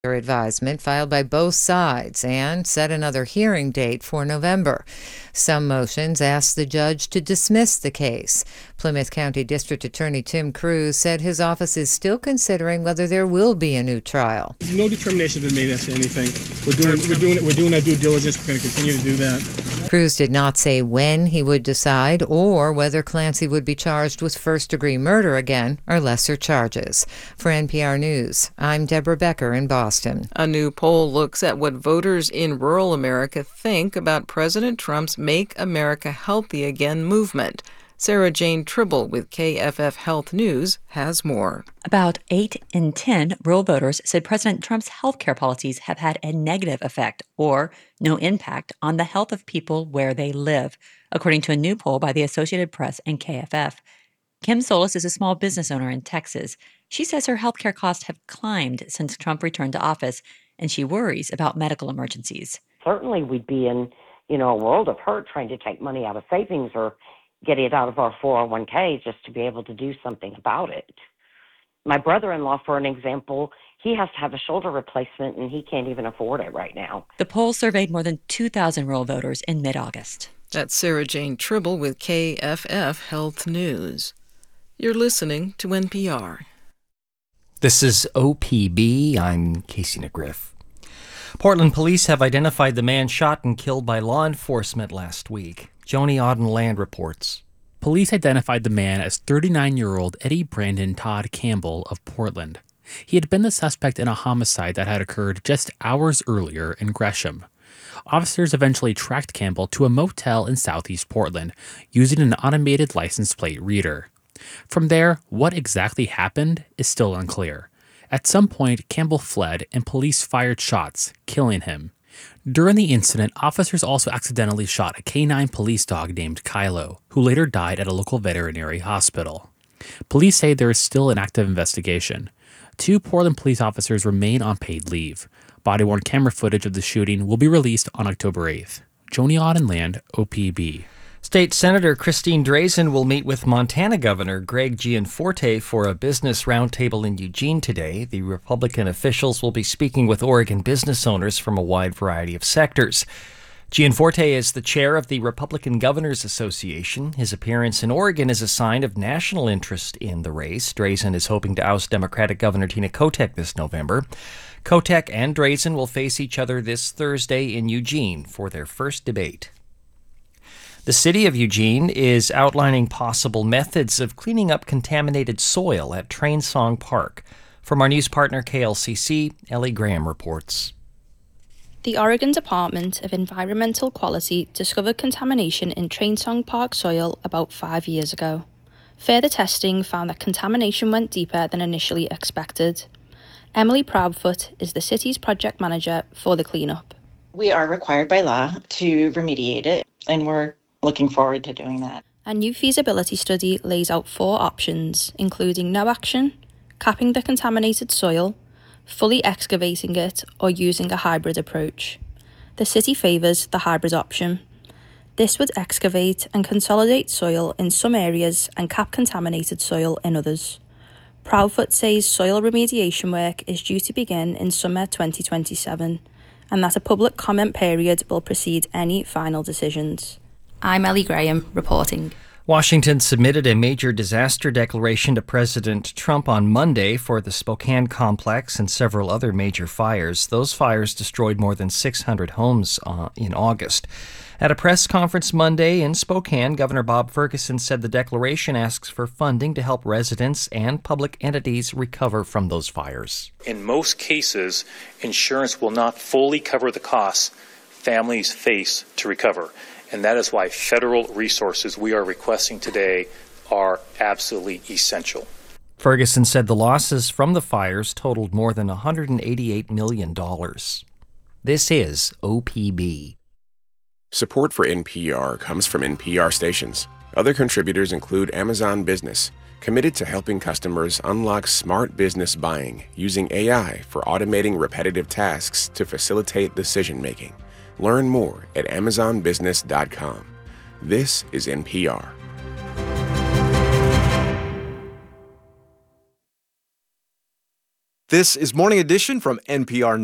advisement filed by both sides and set another hearing date for November. Some motions asked the judge to dismiss the case. Plymouth County District Attorney Tim Cruz said his office is still considering whether there will be a new trial. No determination has been made as to anything. We're doing our due diligence. We're going to continue to do that. Cruz did not say when he would decide or whether Clancy would be charged with first-degree murder again or lesser charges. For NPR News, I'm Deborah Becker in Boston. A new poll looks at what voters in rural America think about President Trump's Make America Healthy Again movement. Sarah Jane Tribble with KFF Health News has more. About 8 in 10 rural voters said President Trump's healthcare policies have had a negative effect or no impact on the health of people where they live, according to a new poll by the Associated Press and KFF. Kim Solis is a small business owner in Texas. She says her healthcare costs have climbed since Trump returned to office, and she worries about medical emergencies. Certainly we'd be in, a world of hurt trying to take money out of savings or get it out of our 401k just to be able to do something about it. My brother-in-law, for an example, he has to have a shoulder replacement and he can't even afford it right now. The poll surveyed more than 2,000 rural voters in mid-August. That's Sarah Jane Tribble with KFF Health News. You're listening to NPR. This is OPB. I'm Casey McGriff. Portland police have identified the man shot and killed by law enforcement last week. Joni Audenland reports. Police identified the man as 39-year-old Eddie Brandon Todd Campbell of Portland. He had been the suspect in a homicide that had occurred just hours earlier in Gresham. Officers eventually tracked Campbell to a motel in southeast Portland using an automated license plate reader. From there, what exactly happened is still unclear. At some point, Campbell fled and police fired shots, killing him. During the incident, officers also accidentally shot a canine police dog named Kylo, who later died at a local veterinary hospital. Police say there is still an active investigation. 2 Portland police officers remain on paid leave. Body-worn camera footage of the shooting will be released on October 8th. Joni Audenland, OPB. State Senator Christine Drazan will meet with Montana Governor Greg Gianforte for a business roundtable in Eugene today. The Republican officials will be speaking with Oregon business owners from a wide variety of sectors. Gianforte is the chair of the Republican Governors Association. His appearance in Oregon is a sign of national interest in the race. Drazan is hoping to oust Democratic Governor Tina Kotek this November. Kotek and Drazan will face each other this Thursday in Eugene for their first debate. The city of Eugene is outlining possible methods of cleaning up contaminated soil at Train Song Park. From our news partner KLCC, Ellie Graham reports. The Oregon Department of Environmental Quality discovered contamination in Train Song Park soil about 5 years ago. Further testing found that contamination went deeper than initially expected. Emily Proudfoot is the city's project manager for the cleanup. We are required by law to remediate it, and we're looking forward to doing that. A new feasibility study lays out 4 options, including no action, capping the contaminated soil, fully excavating it, or using a hybrid approach. The city favours the hybrid option. This would excavate and consolidate soil in some areas and cap contaminated soil in others. Proudfoot says soil remediation work is due to begin in summer 2027, and that a public comment period will precede any final decisions. I'm Ellie Graham, reporting. Washington submitted a major disaster declaration to President Trump on Monday for the Spokane complex and several other major fires. Those fires destroyed more than 600 homes in August. At a press conference Monday in Spokane, Governor Bob Ferguson said the declaration asks for funding to help residents and public entities recover from those fires. In most cases, insurance will not fully cover the costs families face to recover. And that is why federal resources we are requesting today are absolutely essential. Ferguson said the losses from the fires totaled more than $188 million. This is OPB. Support for NPR comes from NPR stations. Other contributors include Amazon Business, committed to helping customers unlock smart business buying using AI for automating repetitive tasks to facilitate decision-making. Learn more at amazonbusiness.com. This is NPR. This is Morning Edition from NPR